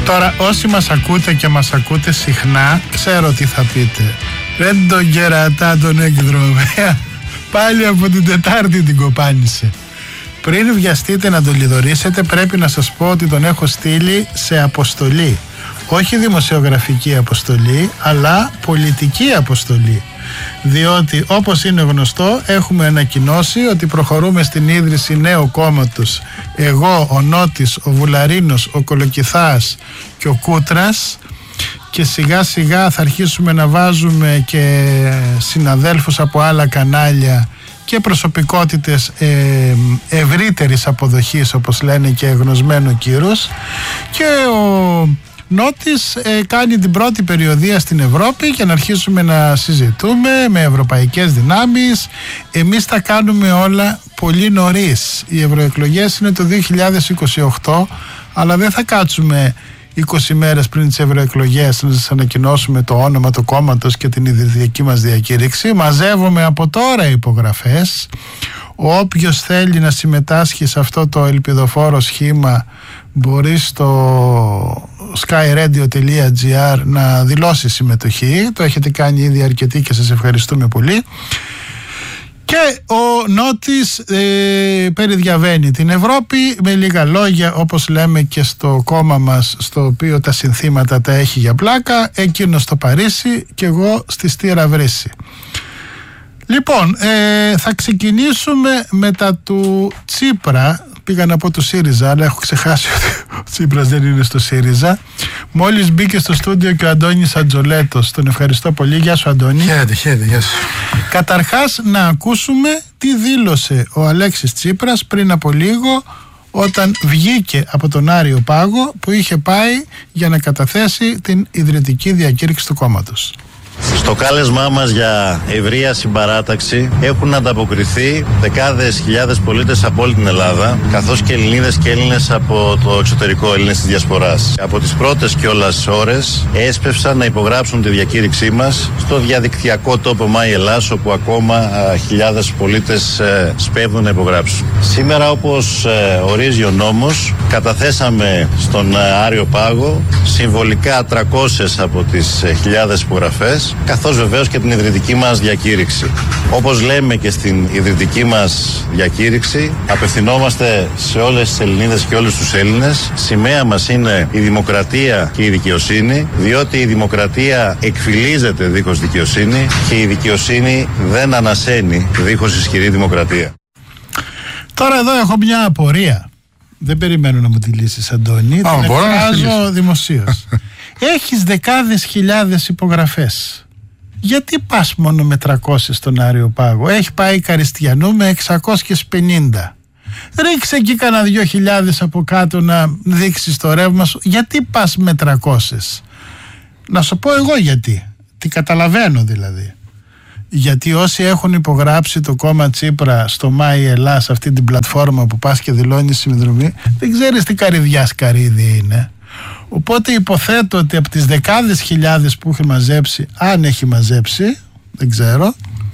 Τώρα όσοι μας ακούτε και μας ακούτε συχνά, ξέρω τι θα πείτε. Δεν τον κερατά τον εκδρομέα, πάλι από την Τετάρτη την κοπάνισε. Πριν βιαστείτε να τον λιδωρήσετε, πρέπει να σας πω ότι τον έχω στείλει σε αποστολή. Όχι δημοσιογραφική αποστολή, αλλά πολιτική αποστολή. Διότι όπως είναι γνωστό, έχουμε ανακοινώσει ότι προχωρούμε στην ίδρυση νέου κόμματος. Εγώ, ο Νότης, ο Βουλαρίνος, ο Κολοκυθάς και ο Κούτρας, και σιγά σιγά θα αρχίσουμε να βάζουμε και συναδέλφους από άλλα κανάλια και προσωπικότητες ευρύτερης αποδοχής, όπως λένε, και γνωσμένου κύρους. Και ο Νότης κάνει την πρώτη περιοδεία στην Ευρώπη για να αρχίσουμε να συζητούμε με ευρωπαϊκές δυνάμεις. Εμείς τα κάνουμε όλα πολύ νωρίς. Οι ευρωεκλογές είναι το 2028, αλλά δεν θα κάτσουμε 20 μέρες πριν τις ευρωεκλογές να σας ανακοινώσουμε το όνομα του κόμματος και την ιδρυτική μας διακήρυξη. Μαζεύουμε από τώρα υπογραφές. Όποιος θέλει να συμμετάσχει σε αυτό το ελπιδοφόρο σχήμα μπορεί στο skyradio.gr να δηλώσει συμμετοχή. Το έχετε κάνει ήδη αρκετοί και σας ευχαριστούμε πολύ. Και ο Νότης περιδιαβαίνει την Ευρώπη με λίγα λόγια, όπως λέμε και στο κόμμα μας, στο οποίο τα συνθήματα τα έχει για πλάκα, εκείνο στο Παρίσι και εγώ στη Στήρα Βρύση. Λοιπόν, θα ξεκινήσουμε μετά του Τσίπρα. Πήγα να πω του ΣΥΡΙΖΑ, αλλά έχω ξεχάσει ότι ο Τσίπρας δεν είναι στο ΣΥΡΙΖΑ. Μόλις μπήκε στο στούντιο και ο Αντώνης Ατζολέτος. Τον ευχαριστώ πολύ. Γεια σου, Αντώνη. Χαίρετε, γεια σου. Καταρχάς να ακούσουμε τι δήλωσε ο Αλέξης Τσίπρας πριν από λίγο, όταν βγήκε από τον Άριο Πάγο που είχε πάει για να καταθέσει την ιδρυτική διακήρυξη του κόμματος. Στο κάλεσμά μας για ευρεία συμπαράταξη έχουν ανταποκριθεί δεκάδες χιλιάδες πολίτες από όλη την Ελλάδα, καθώς και Ελληνίδες και Έλληνες από το εξωτερικό, Έλληνες της Διασποράς. Από τις πρώτες κιόλας ώρες έσπευσαν να υπογράψουν τη διακήρυξή μας στο διαδικτυακό τόπο My Ελλάς, όπου ακόμα χιλιάδες πολίτες σπέβδουν να υπογράψουν. Σήμερα, όπως ορίζει ο νόμος, καταθέσαμε στον Άριο Πάγο συμβολικά 300 από τις χιλιάδες υπογραφές, καθώς βεβαίως και την ιδρυτική μας διακήρυξη. Όπως λέμε και στην ιδρυτική μας διακήρυξη, απευθυνόμαστε σε όλες τις Ελληνίδες και όλους τους Έλληνες. Σημαία μας είναι η δημοκρατία και η δικαιοσύνη, διότι η δημοκρατία εκφυλίζεται δίχως δικαιοσύνη και η δικαιοσύνη δεν ανασένει δίχως ισχυρή δημοκρατία. Τώρα εδώ έχω μια απορία. Δεν περιμένω να μου τη λύσεις, Αντώνη. Την εκφράζω δημοσίως. Έχεις δεκάδες χιλιάδες υπογραφές. Γιατί πας μόνο με 300 στον Άριο Πάγο? Έχει πάει Καριστιανού με 650. Ρίξε εκεί κανένα 2.000 από κάτω να δείξεις το ρεύμα σου. Γιατί πας με 300? Να σου πω εγώ γιατί. Τι καταλαβαίνω δηλαδή. Γιατί όσοι έχουν υπογράψει το κόμμα Τσίπρα στο My Ελλάς, αυτή την πλατφόρμα που πας και δηλώνεις συνδρομή, δεν ξέρεις τι καρυδιάς καρύδι είναι. Οπότε υποθέτω ότι από τις δεκάδες χιλιάδες που έχει μαζέψει, αν έχει μαζέψει, δεν ξέρω,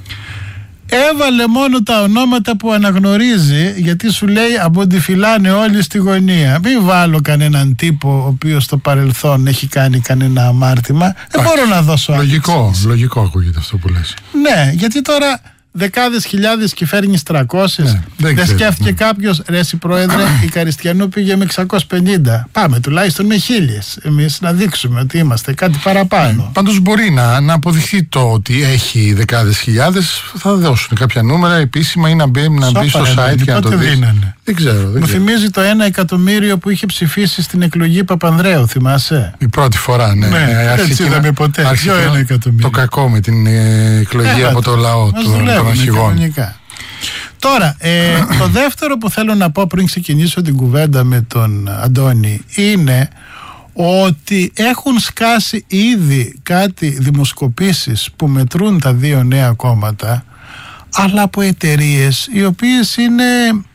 έβαλε μόνο τα ονόματα που αναγνωρίζει, γιατί σου λέει από τη φυλάνε όλοι στη γωνία. Μην βάλω κανέναν τύπο ο οποίος στο παρελθόν έχει κάνει κανένα αμάρτημα. Δεν μπορώ να δώσω Λογικό ακούγεται αυτό που λες. Ναι, γιατί τώρα δεκάδες χιλιάδες και φέρνεις 300. Δεν σκέφτηκε κάποιος, ρε εσύ πρόεδρε, η Καριστιανού πήγε με 650. Πάμε τουλάχιστον με 1.000. Εμείς να δείξουμε ότι είμαστε κάτι παραπάνω. Πάντως μπορεί να αποδειχθεί το ότι έχει δεκάδες χιλιάδες. Θα δώσουν κάποια νούμερα επίσημα ή να μπει στο site και να το δεις. Δεν ξέρω. Μου θυμίζει το 1 εκατομμύριο που είχε ψηφίσει στην εκλογή Παπανδρέου, θυμάσαι? Η πρώτη φορά, ναι. Έτσι είδαμε ποτέ. Ποιο 1 εκατομμύριο? Το κακό με την εκλογή από το λαό των αρχηγών. Τώρα, το δεύτερο που θέλω να πω πριν ξεκινήσω την κουβέντα με τον Αντώνη είναι ότι έχουν σκάσει ήδη κάτι δημοσκοπήσεις που μετρούν τα δύο νέα κόμματα, αλλά από εταιρείες οι οποίες είναι,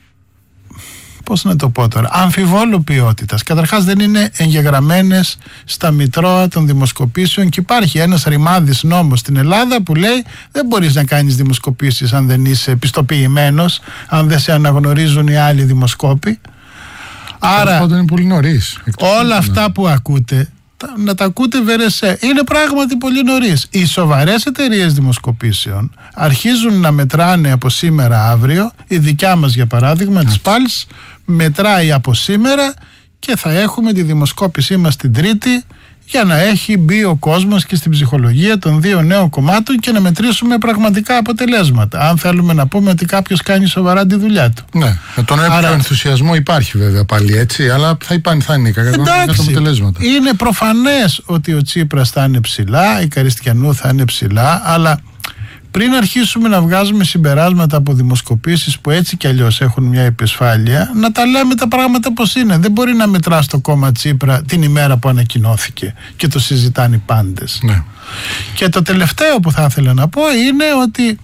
πώς να το πω τώρα, αμφιβόλου ποιότητας. Καταρχάς δεν είναι εγγεγραμμένες στα μητρώα των δημοσκοπήσεων και υπάρχει ένας ρημάδης νόμος στην Ελλάδα που λέει δεν μπορείς να κάνεις δημοσκοπήσεις αν δεν είσαι πιστοποιημένος, αν δεν σε αναγνωρίζουν οι άλλοι δημοσκόποι. Άρα είναι πολύ νωρίς. Όλα αυτά που ακούτε, να τα ακούτε βερεσέ. Είναι πράγματι πολύ νωρίς. Οι σοβαρές εταιρείες δημοσκοπήσεων αρχίζουν να μετράνε από σήμερα αύριο. Η δικιά μας, για παράδειγμα, της Pulse, μετράει από σήμερα και θα έχουμε τη δημοσκόπησή μας την Τρίτη, για να έχει μπει ο κόσμος και στην ψυχολογία των δύο νέων κομμάτων και να μετρήσουμε πραγματικά αποτελέσματα. Αν θέλουμε να πούμε ότι κάποιος κάνει σοβαρά τη δουλειά του. Ναι, με τον έπικο ενθουσιασμό υπάρχει βέβαια πάλι έτσι, αλλά θα είναι κακά αποτελέσματα. Είναι προφανές ότι ο Τσίπρας θα είναι ψηλά, η Καριστιανού θα είναι ψηλά, αλλά πριν αρχίσουμε να βγάζουμε συμπεράσματα από δημοσκοπήσεις που έτσι κι αλλιώς έχουν μια επισφάλεια, να τα λέμε τα πράγματα πως είναι. Δεν μπορεί να μετράς το κόμμα Τσίπρα την ημέρα που ανακοινώθηκε και το συζητάνε οι πάντες. Ναι. Και το τελευταίο που θα ήθελα να πω είναι ότι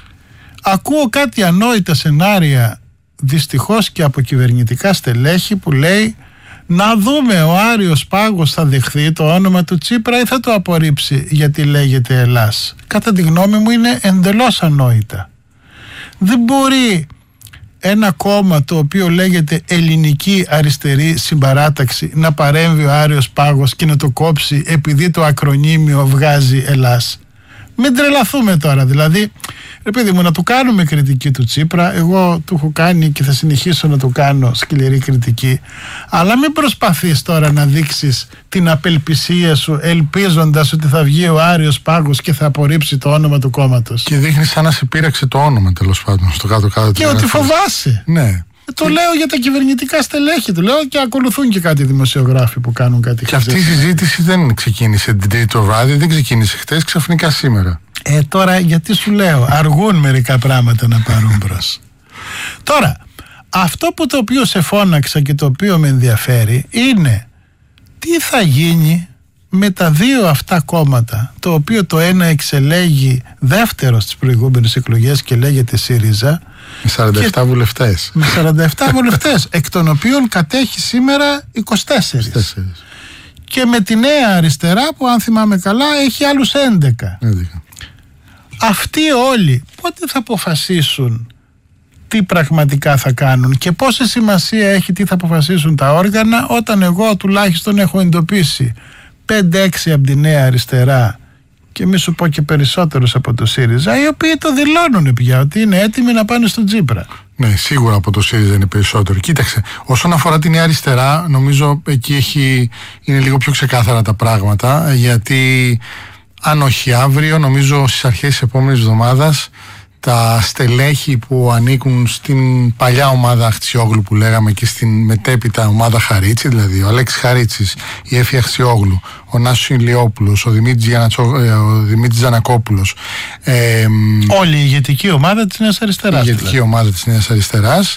ακούω κάτι ανόητα σενάρια, δυστυχώς και από κυβερνητικά στελέχη, που λέει να δούμε ο Άριος Πάγος θα δεχθεί το όνομα του Τσίπρα ή θα το απορρίψει γιατί λέγεται Ελλάς. Κατά τη γνώμη μου είναι εντελώς ανόητα. Δεν μπορεί ένα κόμμα το οποίο λέγεται Ελληνική Αριστερή Συμπαράταξη να παρέμβει ο Άριος Πάγος και να το κόψει επειδή το ακρονίμιο βγάζει Ελλάς. Μην τρελαθούμε τώρα, δηλαδή, ρε παιδί μου, να του κάνουμε κριτική του Τσίπρα. Εγώ του έχω κάνει και θα συνεχίσω να του κάνω σκληρή κριτική. Αλλά μην προσπαθείς τώρα να δείξεις την απελπισία σου ελπίζοντας ότι θα βγει ο Άριος Πάγος και θα απορρίψει το όνομα του κόμματος. Και δείχνει σαν να σε πείραξε το όνομα, τέλος πάντων, στο κάτω-κάτω. Και ότι φοβάσαι. Ναι. Το λέω για τα κυβερνητικά στελέχη, το λέω, και ακολουθούν και κάτι δημοσιογράφοι που κάνουν κάτι. Και αυτή η συζήτηση δεν ξεκίνησε την Τρίτη το βράδυ, δεν ξεκίνησε χτες, ξαφνικά σήμερα. Τώρα γιατί σου λέω, αργούν μερικά πράγματα να πάρουν μπρος. Τώρα, αυτό που το οποίο σε φώναξα και το οποίο με ενδιαφέρει είναι τι θα γίνει με τα δύο αυτά κόμματα, το οποίο το ένα εξελέγει δεύτερο στις προηγούμενες εκλογές και λέγεται ΣΥΡΙΖΑ, με 47 βουλευτές. Με 47 βουλευτές, εκ των οποίων κατέχει σήμερα 24. Και με τη Νέα Αριστερά που, αν θυμάμαι καλά, έχει άλλους 11. Αυτοί όλοι πότε θα αποφασίσουν τι πραγματικά θα κάνουν και πόση σημασία έχει τι θα αποφασίσουν τα όργανα, όταν εγώ τουλάχιστον έχω εντοπίσει 5-6 από τη Νέα Αριστερά και μη σου πω και περισσότερους από το ΣΥΡΙΖΑ, οι οποίοι το δηλώνουν πια ότι είναι έτοιμοι να πάνε στον Τσίπρα. Ναι, σίγουρα από το ΣΥΡΙΖΑ είναι περισσότερο. Κοίταξε, όσον αφορά τη Νέα Αριστερά, νομίζω εκεί είναι λίγο πιο ξεκάθαρα τα πράγματα, γιατί αν όχι αύριο, νομίζω στις αρχές της επόμενης εβδομάδας, τα στελέχη που ανήκουν στην παλιά ομάδα Αχτσιόγλου που λέγαμε και στην μετέπειτα ομάδα Χαρίτση, δηλαδή ο Αλέξης Χαρίτσης, η Έφη Αχτσιόγλου, ο Νάσος Ηλιόπουλος, ο Δημήτρης Τζανακόπουλος, όλη η ηγετική ομάδα της Νέας Αριστεράς. Η ηγετική ομάδα της Νέας Αριστεράς,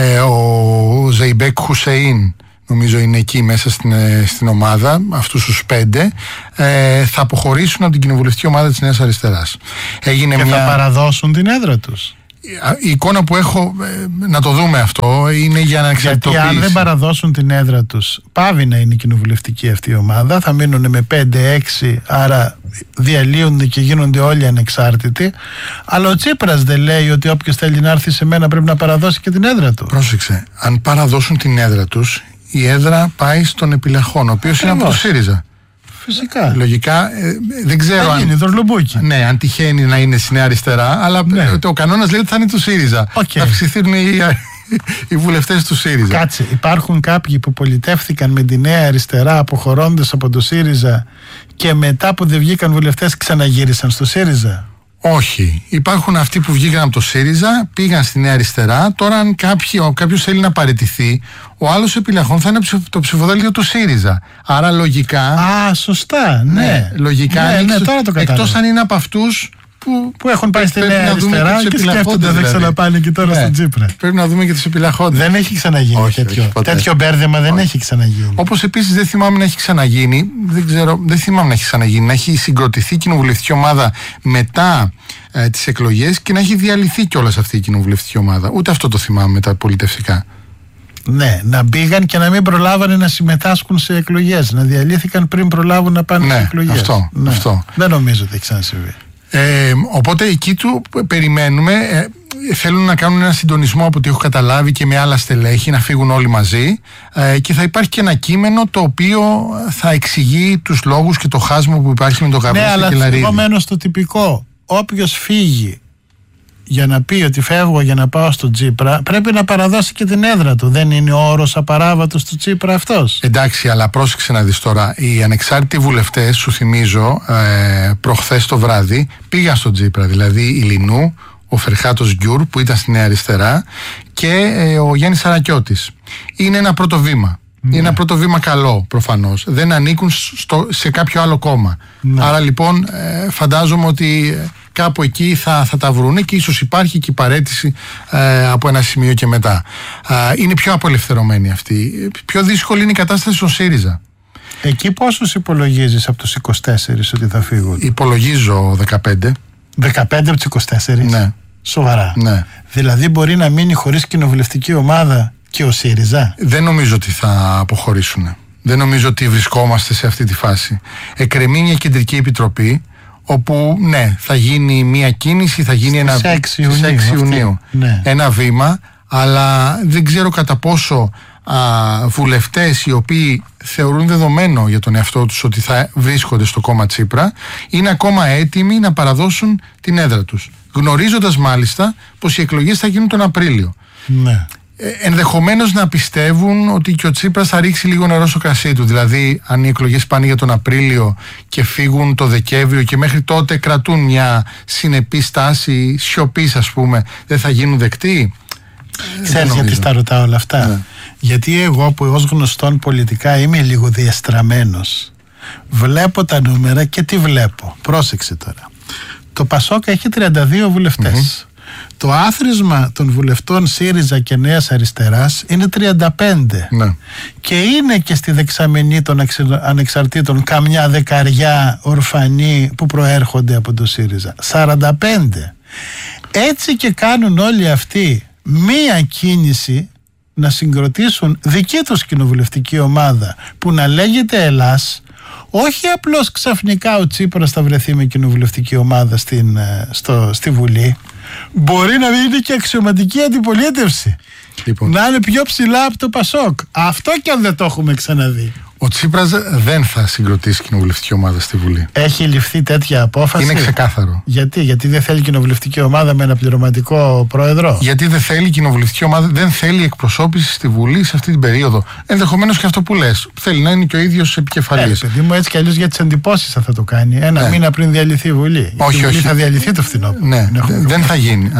ο Ζεϊμπέκ Χουσεΐν, νομίζω είναι εκεί μέσα στην ομάδα, αυτούς τους 5, θα αποχωρήσουν από την κοινοβουλευτική ομάδα της Νέας Αριστεράς. Θα παραδώσουν την έδρα τους. Η εικόνα που έχω, να το δούμε αυτό, είναι για να εξαρτητοποιήσει. Γιατί αν δεν παραδώσουν την έδρα τους, πάβει να είναι κοινοβουλευτική αυτή η ομάδα, θα μείνουν με 5-6, άρα διαλύονται και γίνονται όλοι ανεξάρτητοι. Αλλά ο Τσίπρας δεν λέει ότι όποιος θέλει να έρθει σε μένα πρέπει να παραδώσει και την έδρα του? Πρόσεξε, αν παραδώσουν την έδρα τους, η έδρα πάει στον επιλαχών, ο οποίος είναι από το ΣΥΡΙΖΑ. Φυσικά. Λογικά δεν ξέρω αν. Ναι, αν τυχαίνει να είναι στη Νέα Αριστερά, αλλά ο κανόνας λέει ότι θα είναι του ΣΥΡΙΖΑ. Θα αυξηθούν οι βουλευτές του ΣΥΡΙΖΑ. Κάτσε, υπάρχουν κάποιοι που πολιτεύθηκαν με τη Νέα Αριστερά αποχωρώντας από το ΣΥΡΙΖΑ και μετά που δεν βγήκαν βουλευτές ξαναγύρισαν στο ΣΥΡΙΖΑ? Όχι. Υπάρχουν αυτοί που βγήκαν από το ΣΥΡΙΖΑ, πήγαν στη Νέα Αριστερά. Τώρα, αν κάποιος θέλει να παραιτηθεί, ο άλλος επιλαχών θα είναι το ψηφοδέλτιο του ΣΥΡΙΖΑ. Άρα λογικά. Σωστά. Ναι. Λογικά. Ναι, τώρα το κατάλαβα. Εκτός αν είναι από αυτούς που έχουν πάει στη Νέα Αριστερά και σκέφτονται δεν ξαναπάνε και τώρα στον Τσίπρα. Πρέπει να δούμε και τους επιλαχόντες. Δεν έχει ξαναγίνει τέτοιο μπέρδεμα, δεν έχει ξαναγίνει. Όπως επίσης δεν θυμάμαι να έχει ξαναγίνει, δεν θυμάμαι να έχει ξαναγίνει, να έχει συγκροτηθεί η κοινοβουλευτική ομάδα μετά τις εκλογές και να έχει διαλυθεί κιόλας αυτή η κοινοβουλευτική ομάδα. Ούτε αυτό το θυμάμαι με τα πολιτευτικά. Ναι, να μπήγαν και να μην προλάβανε να συμμετάσχουν σε εκλογές. Να διαλύθηκαν πριν προλάβουν να πάνε σε εκλογές. Αυτό. Δεν νομίζω ότι έχει ξανασυμβεί. Οπότε εκεί του περιμένουμε. Θέλουν να κάνουν ένα συντονισμό από ό,τι έχω καταλάβει και με άλλα στελέχη, να φύγουν όλοι μαζί, και θα υπάρχει και ένα κείμενο το οποίο θα εξηγεί τους λόγους και το χάσμα που υπάρχει με τον Γαβρίλη Κελαρίδη. Ναι, αλλά εγώ μένω στο τυπικό. Όποιος φύγει για να πει ότι φεύγω για να πάω στο Τσίπρα, πρέπει να παραδώσει και την έδρα του. Δεν είναι ο όρος απαράβατος του Τσίπρα αυτός? Εντάξει, αλλά πρόσεξε να δεις τώρα. Οι ανεξάρτητοι βουλευτές, σου θυμίζω, προχθές το βράδυ πήγαν στο Τσίπρα. Δηλαδή η Λινού, ο Φερχάτος Γκιουρ που ήταν στη Νέα Αριστερά και ο Γιάννης Σαρακιώτης. Είναι ένα πρώτο βήμα. Είναι ένα πρώτο βήμα καλό, προφανώς. Δεν ανήκουν σε κάποιο άλλο κόμμα. Άρα λοιπόν φαντάζομαι ότι κάπου εκεί θα τα βρούνε και ίσως υπάρχει και η παραίτηση από ένα σημείο και μετά. Είναι πιο απελευθερωμένοι αυτοί. Πιο δύσκολη είναι η κατάσταση στον ΣΥΡΙΖΑ. Εκεί πόσους υπολογίζεις από τους 24 ότι θα φύγουν? Υπολογίζω 15. 15 από τους 24? Ναι. Σοβαρά? Ναι. Δηλαδή μπορεί να μείνει χωρίς κοινοβουλευτική ομάδα και ο ΣΥΡΙΖΑ? Δεν νομίζω ότι θα αποχωρήσουν. Δεν νομίζω ότι βρισκόμαστε σε αυτή τη φάση. Εκκρεμεί μια κεντρική επιτροπή όπου ναι, θα γίνει μια κίνηση, θα γίνει στις 6 Ιουνίου. Ναι. Ένα βήμα, αλλά δεν ξέρω κατά πόσο βουλευτές οι οποίοι θεωρούν δεδομένο για τον εαυτό τους ότι θα βρίσκονται στο κόμμα Τσίπρα είναι ακόμα έτοιμοι να παραδώσουν την έδρα τους, γνωρίζοντας μάλιστα πως οι εκλογές θα γίνουν τον Απρίλιο. Ναι. Ενδεχομένως να πιστεύουν ότι και ο Τσίπρας θα ρίξει λίγο νερό στο κρασί του. Δηλαδή, αν οι εκλογές πάνε για τον Απρίλιο και φύγουν το Δεκέμβριο και μέχρι τότε κρατούν μια συνεπή στάση σιωπής, ας πούμε, δεν θα γίνουν δεκτοί. Ξέρεις γιατί στα ρωτάω όλα αυτά? Ναι. Γιατί εγώ που ως γνωστόν πολιτικά είμαι λίγο διεστραμμένος, βλέπω τα νούμερα και τι βλέπω. Πρόσεξε τώρα. Το ΠΑΣΟΚ έχει 32 βουλευτές. Το άθροισμα των βουλευτών ΣΥΡΙΖΑ και Νέας Αριστεράς είναι 35. Ναι. Και είναι και στη δεξαμενή των ανεξαρτήτων καμιά δεκαριά ορφανοί που προέρχονται από το ΣΥΡΙΖΑ. 45. Έτσι και κάνουν όλοι αυτοί μία κίνηση να συγκροτήσουν δική τους κοινοβουλευτική ομάδα που να λέγεται Ελλάς. Όχι απλώς ξαφνικά ο Τσίπρας θα βρεθεί με κοινοβουλευτική ομάδα στη Βουλή. Μπορεί να είναι και αξιωματική αντιπολίτευση. Λοιπόν. Να είναι πιο ψηλά από το ΠΑΣΟΚ. Αυτό και αν δεν το έχουμε ξαναδεί. Ο Τσίπρας δεν θα συγκροτήσει κοινοβουλευτική ομάδα στη Βουλή. Έχει ληφθεί τέτοια απόφαση? Είναι ξεκάθαρο. Γιατί δεν θέλει κοινοβουλευτική ομάδα με ένα πληρωματικό πρόεδρο? Γιατί δεν θέλει κοινοβουλευτική ομάδα, δεν θέλει εκπροσώπηση στη Βουλή σε αυτή την περίοδο. Ενδεχομένως και αυτό που λες. Θέλει να είναι και ο ίδιος επικεφαλής. Παιδί μου, έτσι κι αλλιώς για τις εντυπώσεις θα το κάνει. Ένα μήνα πριν διαλυθεί η Βουλή. Όχι. Θα διαλυθεί το φθινόπωρο. Ναι, δεν θα γίνει.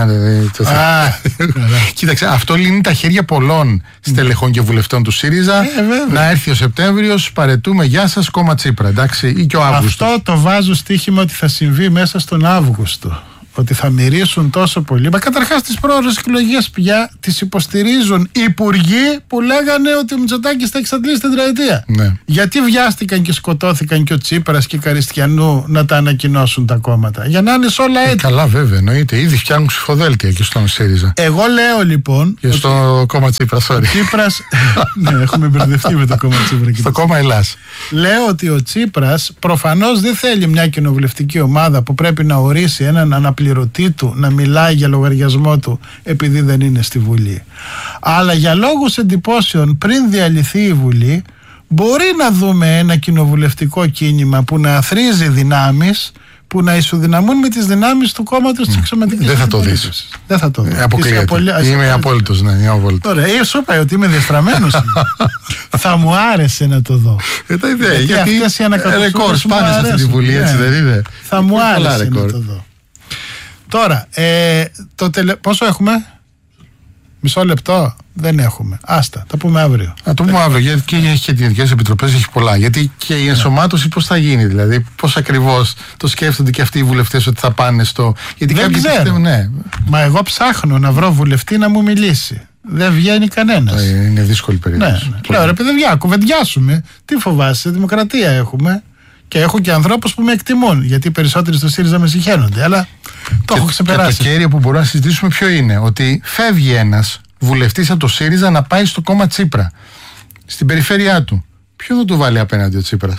Κοίταξε, αυτό λύνει τα χέρια πολλών στελεχών και βουλευτών του ΣΥΡΙΖΑ. Να έρθει ο Σεπτέμβριος, παρετούμε, γεια σας, κόμμα Τσίπρα, εντάξει, ή και ο Αύγουστος. Αυτό το βάζω στοίχημα ότι θα συμβεί μέσα στον Αύγουστο. Ότι θα μυρίσουν τόσο πολύ. Μα καταρχάς τις πρόορες εκλογές πια τις υποστηρίζουν υπουργοί που λέγανε ότι ο Μητσοτάκης θα εξαντλήσει την τετραετία. Ναι. Γιατί βιάστηκαν και σκοτώθηκαν και ο Τσίπρας και η Καριστιανού να τα ανακοινώσουν τα κόμματα? Για να είναι σε όλα έτοιμα. Καλά, βέβαια, εννοείται. Ήδη φτιάχνουν ψηφοδέλτια και στον ΣΥΡΙΖΑ. Εγώ λέω λοιπόν. Και στο κόμμα Τσίπρα, sorry. Τσίπρας. Ναι, έχουμε μπερδευτεί με το κόμμα Τσίπρα. Στο κόμμα Ελλάς. Λέω ότι ο Τσίπρας προφανώς δεν θέλει μια κοινοβουλευτική ομάδα που πρέπει να ορίσει έναν αναπληρωτή του να μιλάει για λογαριασμό του επειδή δεν είναι στη Βουλή. Αλλά για λόγους εντυπώσεων πριν διαλυθεί η Βουλή μπορεί να δούμε ένα κοινοβουλευτικό κίνημα που να αθρίζει δυνάμεις που να ισοδυναμούν με τις δυνάμεις του κόμματος της εξωματικής. Δεν θα το δεις. Δεν θα το δεις. Αποκλείεται. Είμαι απόλυτος, ναι. Τώρα, σου είπα ότι είμαι διαστραμμένος. Θα μου άρεσε να το δω. Γιατί αυτές οι ανακατοσούγες πάνε σε αυτή τη Βουλή, έτσι δεν είναι? Θα μου άρεσε να το δω. Τώρα, πόσο έχουμε? Μισό λεπτό? Δεν έχουμε. Άστα, τα πούμε αύριο. Το πούμε αύριο, γιατί και έχει και ειδικές επιτροπές, έχει πολλά. Γιατί και η ενσωμάτωση πώς θα γίνει, δηλαδή, πώς ακριβώς το σκέφτονται και αυτοί οι βουλευτές ότι θα πάνε στο. Γιατί δεν ξέρω. Ναι. Μα εγώ ψάχνω να βρω βουλευτή να μου μιλήσει. Δεν βγαίνει κανένας. Είναι δύσκολη περίοδος. Ναι. Λέω ρε παιδιά, κουβεντιάσουμε. Τι φοβάσαι, δημοκρατία έχουμε. Και έχω και ανθρώπους που με εκτιμούν. Γιατί οι περισσότεροι στο ΣΥΡΙΖΑ με συγχαίρονται. Αλλά το έχω ξεπεράσει. Και το κέριο που μπορούμε να συζητήσουμε ποιο είναι? Ότι φεύγει ένας βουλευτής από το ΣΥΡΙΖΑ να πάει στο κόμμα Τσίπρα, στην περιφέρειά του. Ποιο θα του βάλει απέναντι ο Τσίπρας?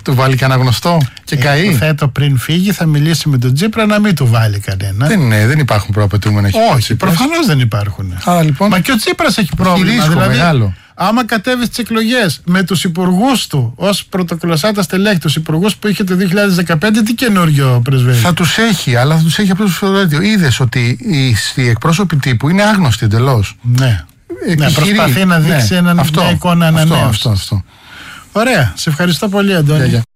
Του βάλει κανένα γνωστό και καεί. Υποθέτω πριν φύγει θα μιλήσει με τον Τσίπρα να μην του βάλει κανένα. Δεν υπάρχουν προαπαιτούμενα. Όχι, προφανώς δεν υπάρχουν. Άρα, λοιπόν, μα και ο Τσίπρας έχει πρόβλημα. Ρίσκο δηλαδή, μεγάλο. Άμα κατέβει στις εκλογές με τους υπουργούς του ως πρωτοκλωσάτα στελέχη, τους υπουργούς που είχε το 2015, τι καινούριο πρεσβεύει? Θα τους έχει, αλλά θα τους έχει απλώς στο ράδιο. Είδες ότι οι εκπρόσωποι τύπου είναι άγνωστοι εντελώς. Ναι. Προσπαθεί να δείξει μια εικόνα ανανέωσης. Αυτό. Ωραία. Σε ευχαριστώ πολύ, Αντώνη.